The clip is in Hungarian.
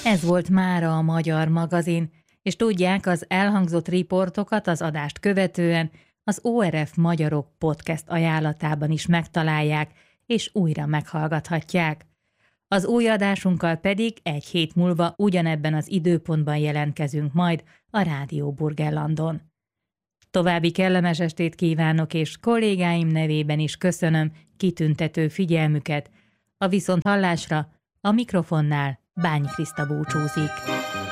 Ez volt mára a Magyar Magazin, és tudják, az elhangzott riportokat az adást követően az ORF Magyarok podcast ajánlatában is megtalálják, és újra meghallgathatják. Az új adásunkkal pedig egy hét múlva ugyanebben az időpontban jelentkezünk majd a Rádió Burgenlandon. További kellemes estét kívánok, és kollégáim nevében is köszönöm kitüntető figyelmüket. A viszonthallásra a mikrofonnál Bányi Kriszta búcsúzik.